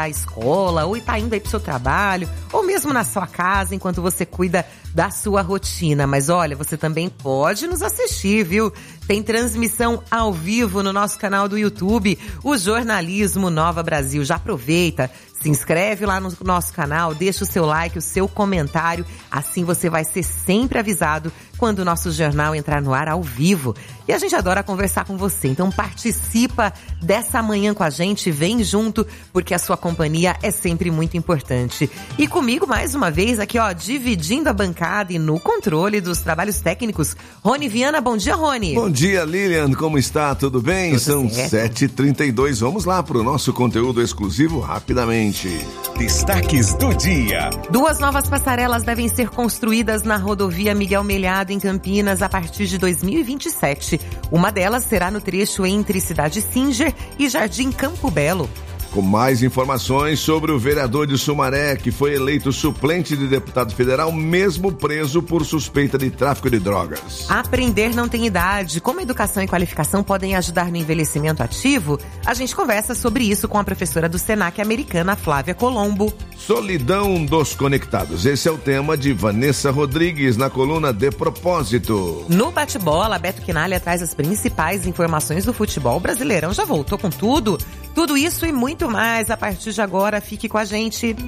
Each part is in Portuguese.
à escola, ou está indo aí pro seu trabalho, ou mesmo na sua casa, enquanto você cuida da sua rotina. Mas olha, você também pode nos assistir, viu? Tem transmissão ao vivo no nosso canal do YouTube, o Jornalismo Nova Brasil. Já aproveita, se inscreve lá no nosso canal, deixa o seu like, o seu comentário, assim você vai ser sempre avisado quando o nosso jornal entrar no ar ao vivo. E a gente adora conversar com você, então participa dessa manhã com a gente, vem junto, porque a sua companhia é sempre muito importante. E comigo, mais uma vez, aqui ó, dividindo a bancada e no controle dos trabalhos técnicos, Rony Viana. Bom dia, Rony. Bom dia, Lilian, como está? Tudo bem? Tudo São certo. 7h32, vamos lá para o nosso conteúdo exclusivo rapidamente. Destaques do dia. 2 novas passarelas devem ser construídas na rodovia Miguel Melhado, em Campinas, a partir de 2027. Uma delas será no trecho entre Cidade Singer e Jardim Campo Belo. Com mais informações sobre o vereador de Sumaré, que foi eleito suplente de deputado federal, mesmo preso por suspeita de tráfico de drogas. Aprender não tem idade. Como educação e qualificação podem ajudar no envelhecimento ativo? A gente conversa sobre isso com a professora do Senac americana, Flávia Colombo. Solidão dos conectados. Esse é o tema de Vanessa Rodrigues na coluna De Propósito. No bate-bola, Beto Quinalha traz as principais informações do futebol. O Brasileirão já voltou com tudo. Tudo isso e muito mais a partir de agora. Fique com a gente.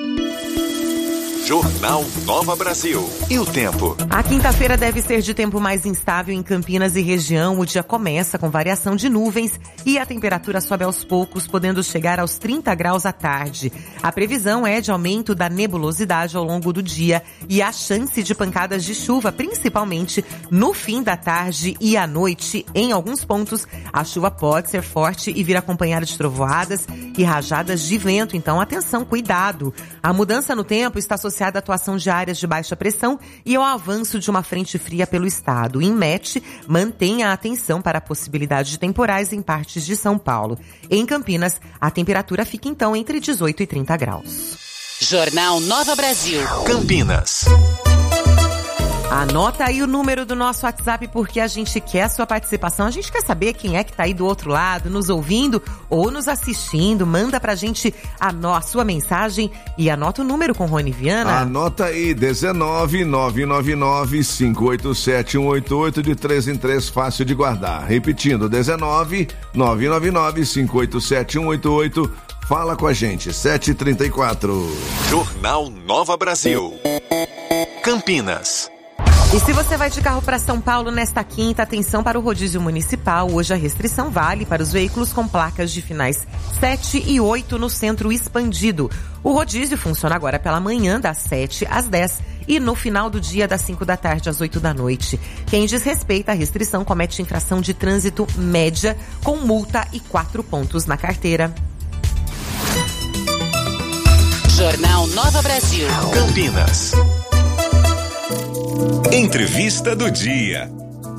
Jornal Nova Brasil. E o tempo? A quinta-feira deve ser de tempo mais instável em Campinas e região. O dia começa com variação de nuvens e a temperatura sobe aos poucos, podendo chegar aos 30 graus à tarde. A previsão é de aumento da nebulosidade ao longo do dia e a chance de pancadas de chuva, principalmente no fim da tarde e à noite. Em alguns pontos, a chuva pode ser forte e vir acompanhada de trovoadas e rajadas de vento. Então, atenção, cuidado. A mudança no tempo está associada à atuação de áreas de baixa pressão e ao avanço de uma frente fria pelo estado. O INMET mantém a atenção para a possibilidade de temporais em partes de São Paulo. Em Campinas, a temperatura fica então entre 18 e 30 graus. Jornal Nova Brasil. Campinas. Anota aí o número do nosso WhatsApp, porque a gente quer a sua participação. A gente quer saber quem é que tá aí do outro lado, nos ouvindo ou nos assistindo. Manda pra gente a sua mensagem e anota o número com Rony Viana. Anota aí, 19-999-587-188, de 3 em 3, fácil de guardar. Repetindo, 19-999-587-188. Fala com a gente, 7h34. Jornal Nova Brasil. Campinas. E se você vai de carro para São Paulo nesta quinta, atenção para o rodízio municipal. Hoje a restrição vale para os veículos com placas de finais 7 e 8 no centro expandido. O rodízio funciona agora pela manhã, das 7 às 10 e no final do dia, das 5 da tarde às 8 da noite. Quem desrespeita a restrição comete infração de trânsito média com multa e 4 pontos na carteira. Jornal Nova Brasil. Campinas. Entrevista do dia.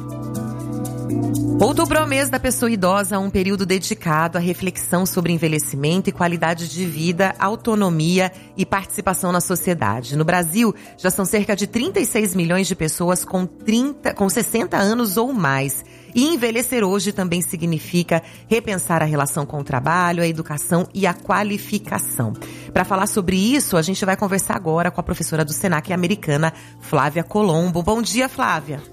Outubro é o mês da pessoa idosa, um período dedicado à reflexão sobre envelhecimento e qualidade de vida, autonomia e participação na sociedade. No Brasil, já são cerca de 36 milhões de pessoas com 60 anos ou mais. E envelhecer hoje também significa repensar a relação com o trabalho, a educação e a qualificação. Para falar sobre isso, a gente vai conversar agora com a professora do Senac americana, Flávia Colombo. Bom dia, Flávia.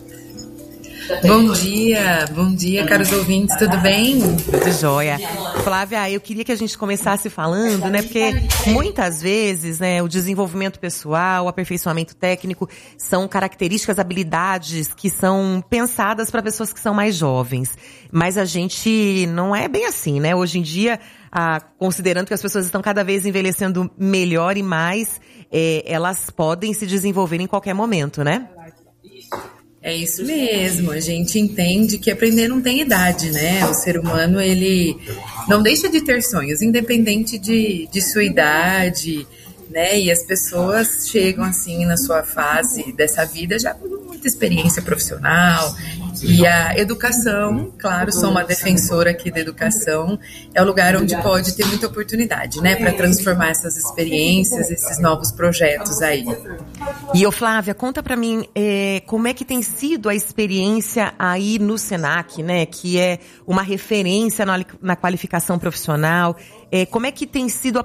Bom dia, caros ouvintes, tudo bem? Tudo jóia. Flávia, eu queria que a gente começasse falando, né, porque muitas vezes, né, o desenvolvimento pessoal, o aperfeiçoamento técnico são características, habilidades que são pensadas para pessoas que são mais jovens. Mas a gente não é bem assim, né? Hoje em dia, considerando que as pessoas estão cada vez envelhecendo melhor e mais, elas podem se desenvolver em qualquer momento, né? É isso mesmo, a gente entende que aprender não tem idade, né? O ser humano, ele não deixa de ter sonhos, independente de sua idade, né? E as pessoas chegam assim na sua fase dessa vida já com muita experiência profissional. E a educação, claro, sou uma defensora aqui da educação, é o lugar onde pode ter muita oportunidade, né? Para transformar essas experiências, esses novos projetos aí. E, Flávia, conta pra mim como é que tem sido a experiência aí no Senac, né? Que é uma referência na qualificação profissional. Como é que tem sido a